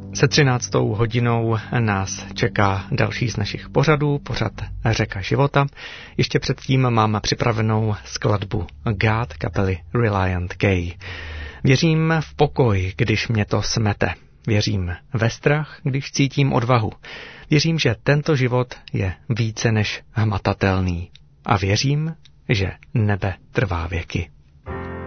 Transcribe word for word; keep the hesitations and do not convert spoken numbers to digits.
Se třináctou hodinou nás čeká další z našich pořadů, pořad Řeka života. Ještě předtím mám připravenou skladbu God kapely Relient K. Věřím v pokoj, když mě to smete. Věřím ve strach, když cítím odvahu. Věřím, že tento život je více než hmatatelný. A věřím, že nebe trvá věky.